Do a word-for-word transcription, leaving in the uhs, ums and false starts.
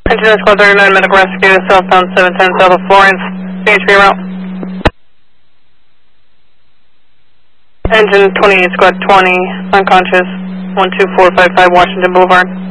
Engine Squad thirty-nine, medical rescue, southbound seven ten south of Florence, C H P route. Engine twenty-eight, Squad twenty, unconscious, one two four five five Washington Boulevard.